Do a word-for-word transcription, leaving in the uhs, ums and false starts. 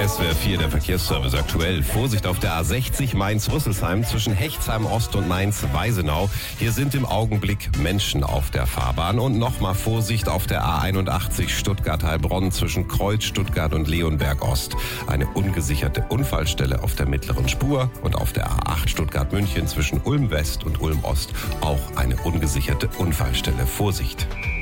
S W R vier, der Verkehrsservice aktuell. Vorsicht auf der A sechzig Mainz-Rüsselsheim zwischen Hechtsheim Ost und Mainz-Weisenau. Hier sind im Augenblick Menschen auf der Fahrbahn. Und nochmal Vorsicht auf der A einundachtzig Stuttgart-Heilbronn zwischen Kreuz, Stuttgart und Leonberg Ost. Eine ungesicherte Unfallstelle auf der mittleren Spur. Und auf der A acht Stuttgart-München zwischen Ulm West und Ulm Ost auch eine ungesicherte Unfallstelle. Vorsicht!